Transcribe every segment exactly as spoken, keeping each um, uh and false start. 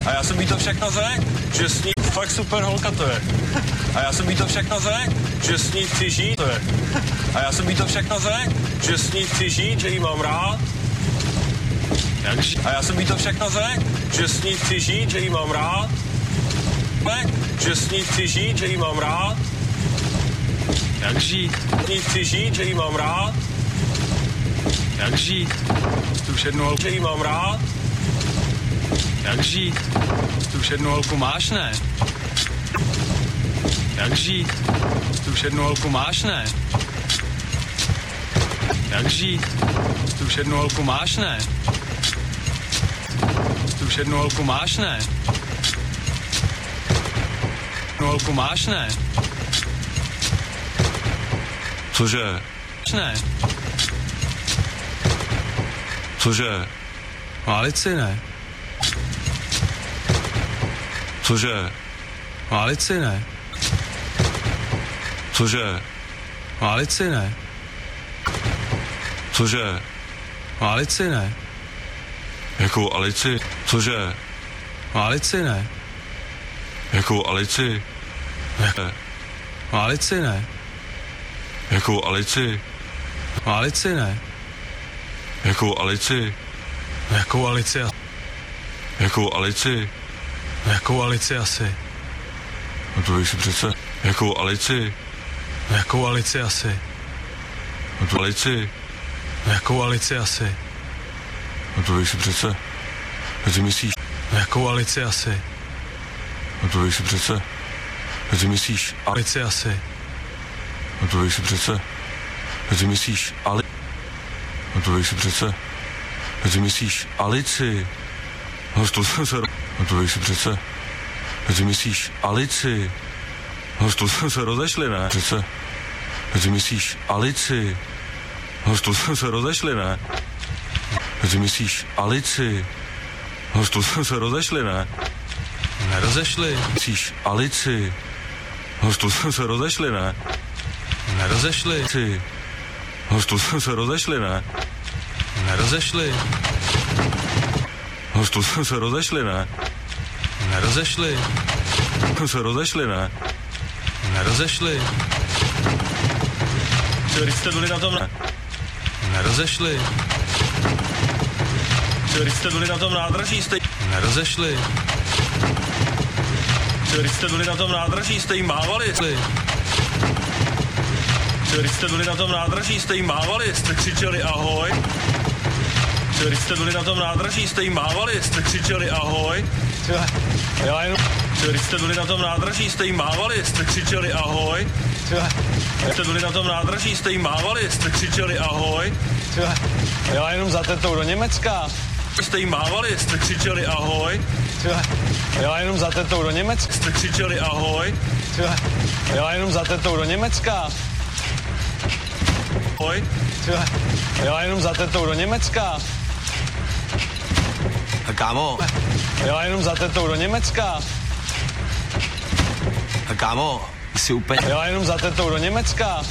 A já jsem jí to všechno řekl, že s ní fakt super holka to je. A já jsem jí to všechno řekl, že s ní chci žít, to je. A já jsem jí to všechno řekl, že s ní chci žít, že jí mám rád. Jak žít? A já jsem jí to všechno řekl, že s ní chci žít, že jí mám rád. Že s ní chci žít, že jí mám rád. Jak žít? S ní chci žít, že jí mám rád. Jak žít? Tu už jednu holku. Že jí mám rád. Jak žít? Tu už jednu holku máš, ne? Jak žít? Tu už jednu holku máš, ne? Jak žít? Tu už jednu holku máš, ne? Tu už jednu holku máš, ne? Jednu holku máš, ne? Cože? Ne. Cože? Alici, ne? Cože? Alici, ne? Cože? Alici, ne? Cože? Alici, ne? Jakou Alici? Cože? Alici, ne? Jakou Alici? Alici, ne? Jakou Alici? Alici, ne? Jakou Alici? Jakou Alici? Jakou Alici? Jakou Alici asi? No to víš si přece. Jakou Alici? Jakou Alici asi? No to Alici? Jakou Alici asi? No to víš si přece. Jak si myslíš? Jakou Alici asi? No to víš si přece. Jak si myslíš? Alici asi? No to víš si přece. Jak si myslíš? Ali... No to víš si přece. Jak si myslíš? Alici? No to jsem se... No to víš si přece. Jak si myslíš? Alici? No to jsme se rozešli, ne? Přece. Jak si myslíš? Alici? No to jsme se rozešli, ne? Jak si myslíš? Alici? No to jsme se rozešli, ne? Nerozešli. Myslíš? Alici? No to jsme se rozešli, ne? Nerozešli. Alici? No to jsme se rozešli, ne? Nerozešli. No to jsme se rozešli, ne? Nerozešli. Jsme se rozešli, ne? Nerozešli. Když jste byli na tom, ne? Nerozešli. Když jste byli na tom nádraží, jste... Nerozešli. Když jste byli na tom nádraží, jste jí mávali. Když jste byli na tom nádraží, jste jí mávali, jste křičeli ahoj. Když jste byli na tom nádraží, jste jí mávali, jste křičeli ahoj. Já jenom... Když jste byli na tom nádraží, jste jí mávali, jste křičeli ahoj. Když jste byli na tom nádraží, jste jí mávali, jste křičeli ahoj. Já jenom za tetou do Německa. Jste jí mávali, jste křičeli ahoj. Já jenom za tetou do Německa. Jste křičeli ahoj. Já jenom za tetou do Německa. Ahoj. Já jenom za tetou do Německa. A kámo. Já jenom za tetou do Německa. A kámo, jsi úplně... Já jenom za tetou do Německa.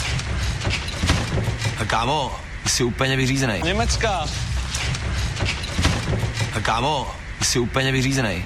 A kámo, jsi úplně vyřízený. Německa. A kámo, jsi úplně vyřízený.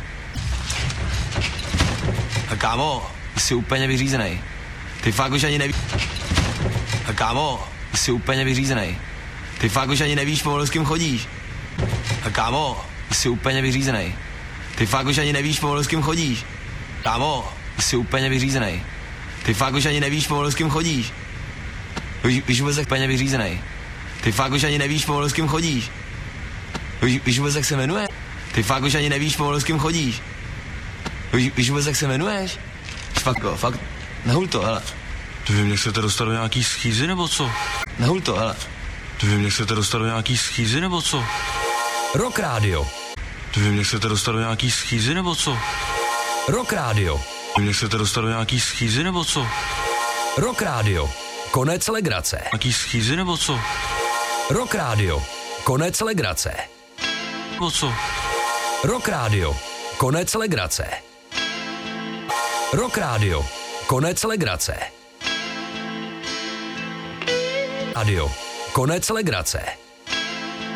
A kámo, jsi úplně vyřízený. Ty fakt už ani nevíš. A kámo, jsi úplně vyřízený. Ty fakt už ani nevíš pomalu, s kým chodíš. A kámo, jsi úplně vyřízený. Ty fakt už ani nevíš pomalu, s kým chodíš. Kámo, jsi úplně vyřízený. Ty fakt už ani nevíš pomalu, s kým chodíš. Víš, víš vůbec, jak úplně vyřízený. Ty fakt už ani nevíš pomalu, s kým chodíš. Víš, víš vůbec, jak se jmenuje? Ty fakt už ani nevíš pomalu, s kým chodíš. Víš, víš vůbec, jak se jmenuješ? Fakt, jo, fakt, nehul to, hele. Ty vím, jak chcete dostat do nějaký schýzy, nebo co? Nehul to, hele. Ty vím, jak chcete dostat do nějaký schýzy, nebo co? Rock Radio. Ty vím, jak chcete dostat do nějaký schýzy, nebo co? Rock Radio. Vím, jak chcete dostat do nějaký schýzy, nebo co? Rock Radio. Konec legrace. Nějaký schýzy, nebo co? Rock Radio. Konec legrace. Nebo co? Rock Radio. Konec legrace. Rock Radio. Konec legrace. Radio. Konec legrace.